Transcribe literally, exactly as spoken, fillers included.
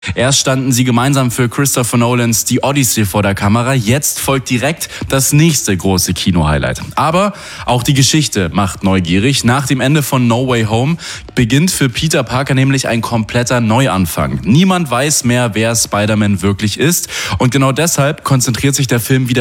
Erst standen sie gemeinsam für Christopher Nolans Die Odyssey vor der Kamera, jetzt folgt direkt das nächste große Kino-Highlight. Aber auch die Geschichte macht neugierig. Nach dem Ende von No Way Home beginnt für Peter Parker nämlich ein kompletter Neuanfang. Niemand weiß mehr, wer Spider-Man wirklich ist, und genau deshalb konzentriert sich der Film wieder